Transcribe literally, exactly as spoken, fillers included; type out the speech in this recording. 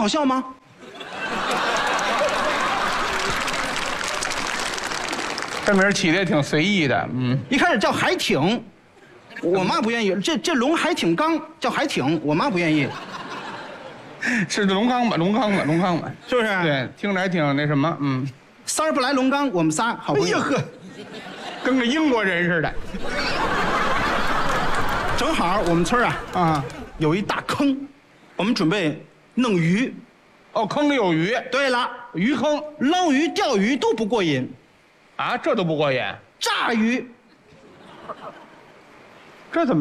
好笑吗？ 这名儿起的也挺随意的，嗯， 一开始叫海挺，我妈不愿意。这这龙还挺刚，叫海挺，我妈不愿意， 是龙刚吧？龙刚吧？龙刚吧？ 是不是？ 对，听着还挺那什么，嗯。 三儿不来龙刚，我们仨好朋友。 哎呀呵，跟个英国人似的。 正好我们村啊啊， 有一大坑，我们准备弄鱼。 哦，坑里有鱼。 对了， 鱼坑捞鱼、钓鱼都不过瘾， 啊，这都不过瘾， 炸鱼。 这怎么？